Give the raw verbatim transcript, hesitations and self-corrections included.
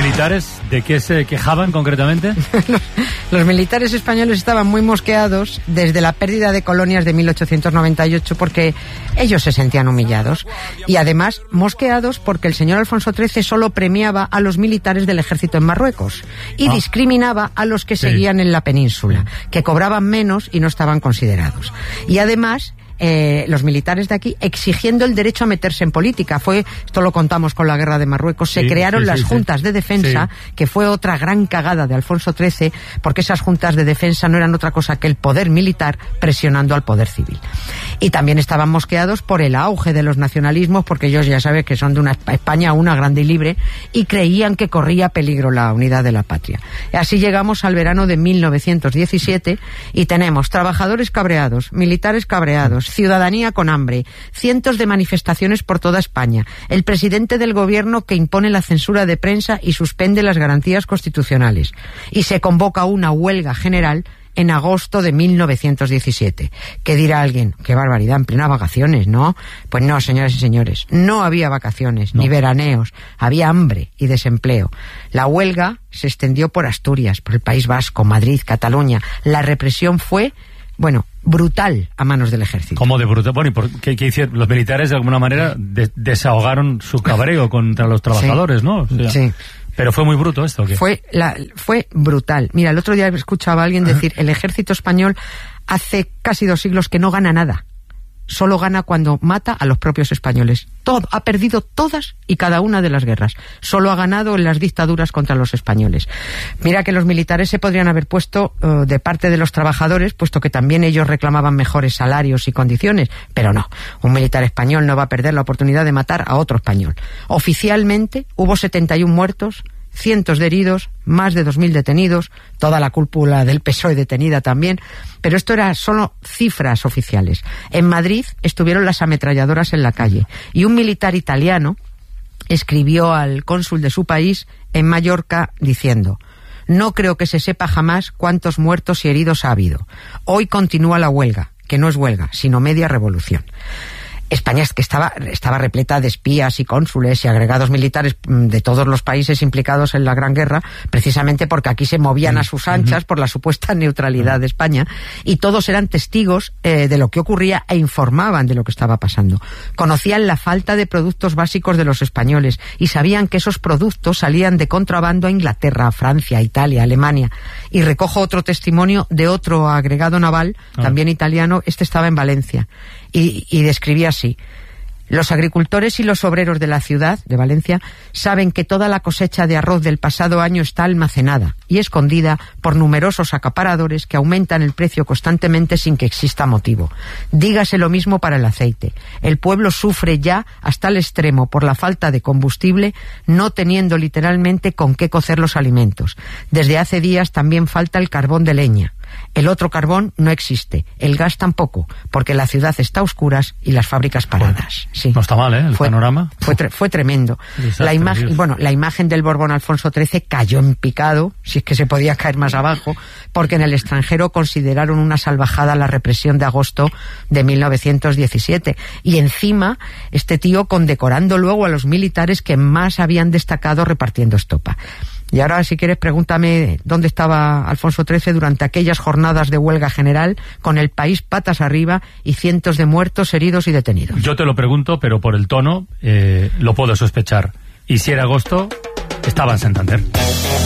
militares de qué se quejaban concretamente? los, los militares españoles estaban muy mosqueados desde la pérdida de colonias de mil ochocientos noventa y ocho porque ellos se sentían humillados. Y además mosqueados porque el señor Alfonso trece solo premiaba a los militares del ejército en Marruecos y ah. discriminaba a los que sí. seguían en la península, que cobraban menos y no estaban considerados. Y además... Eh, los militares de aquí exigiendo el derecho a meterse en política. Fue, esto lo contamos con la guerra de Marruecos, se sí, crearon sí, las sí, juntas sí. de defensa, sí. que fue otra gran cagada de Alfonso trece, porque esas juntas de defensa no eran otra cosa que el poder militar presionando al poder civil. Y también estaban mosqueados por el auge de los nacionalismos, porque ellos ya saben que son de una España una grande y libre, y creían que corría peligro la unidad de la patria. Y así llegamos al verano de mil novecientos diecisiete y tenemos trabajadores cabreados, militares cabreados, ciudadanía con hambre, cientos de manifestaciones por toda España, el presidente del gobierno que impone la censura de prensa y suspende las garantías constitucionales, y se convoca una huelga general en agosto de mil novecientos diecisiete. ¿Qué dirá alguien? ¡Qué barbaridad! En plena vacaciones, ¿no? Pues no, señoras y señores, no había vacaciones, no. ni veraneos, había hambre y desempleo. La huelga se extendió por Asturias, por el País Vasco, Madrid, Cataluña. La represión fue... bueno, brutal a manos del ejército. ¿Cómo de brutal? Bueno, ¿y por qué, qué hicieron? Los militares de alguna manera de, desahogaron su cabreo contra los trabajadores, sí. ¿no? O sea, sí. ¿Pero fue muy bruto esto o qué? Fue, la, fue brutal. Mira, el otro día escuchaba a alguien decir, el ejército español hace casi dos siglos que no gana nada. Solo gana cuando mata a los propios españoles. Todo, ha perdido todas y cada una de las guerras. Solo ha ganado en las dictaduras contra los españoles. Mira que los militares se podrían haber puesto uh, de parte de los trabajadores, puesto que también ellos reclamaban mejores salarios y condiciones, pero no. Un militar español no va a perder la oportunidad de matar a otro español. Oficialmente hubo setenta y uno muertos, cientos de heridos, más de dos mil detenidos, toda la cúpula del P S O E detenida también, pero esto era solo cifras oficiales. En Madrid estuvieron las ametralladoras en la calle y un militar italiano escribió al cónsul de su país en Mallorca diciendo: no creo que se sepa jamás cuántos muertos y heridos ha habido. Hoy continúa la huelga, que no es huelga, sino media revolución. España es que estaba, estaba repleta de espías y cónsules y agregados militares de todos los países implicados en la Gran Guerra, precisamente porque aquí se movían a sus anchas por la supuesta neutralidad de España, y todos eran testigos eh, de lo que ocurría e informaban de lo que estaba pasando. Conocían la falta de productos básicos de los españoles y sabían que esos productos salían de contrabando a Inglaterra, a Francia, a Italia, a Alemania. Y recojo otro testimonio de otro agregado naval, ah. también italiano, este estaba en Valencia. Y, y describía así: los agricultores y los obreros de la ciudad de Valencia saben que toda la cosecha de arroz del pasado año está almacenada y escondida por numerosos acaparadores que aumentan el precio constantemente sin que exista motivo. Dígase lo mismo para el aceite. El pueblo sufre ya hasta el extremo por la falta de combustible, no teniendo literalmente con qué cocer los alimentos. Desde hace días también falta el carbón de leña. El otro carbón no existe, el gas tampoco, porque la ciudad está a oscuras y las fábricas paradas. Sí. No está mal, ¿eh? El fue, panorama. Fue, tre fue tremendo. Desastre, la imagen, bueno, la imagen del Borbón Alfonso trece cayó en picado, si es que se podía caer más abajo, porque en el extranjero consideraron una salvajada la represión de agosto de mil novecientos diecisiete. Y encima, este tío condecorando luego a los militares que más habían destacado repartiendo estopa. Y ahora, si quieres, pregúntame dónde estaba Alfonso trece durante aquellas jornadas de huelga general, con el país patas arriba y cientos de muertos, heridos y detenidos. Yo te lo pregunto, pero por el tono eh, lo puedo sospechar. Y si era agosto, estaba en Santander.